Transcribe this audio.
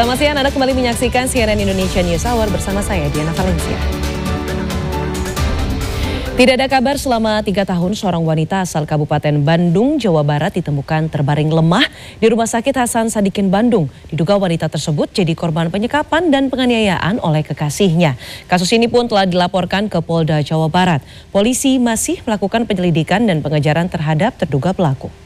Selamat siang, Anda kembali menyaksikan CNN Indonesia News Hour bersama saya, Diana Valencia. Tidak ada kabar selama 3 tahun seorang wanita asal Kabupaten Bandung, Jawa Barat ditemukan terbaring lemah di Rumah Sakit Hasan Sadikin Bandung. Diduga wanita tersebut jadi korban penyekapan dan penganiayaan oleh kekasihnya. Kasus ini pun telah dilaporkan ke Polda Jawa Barat. Polisi masih melakukan penyelidikan dan pengejaran terhadap terduga pelaku.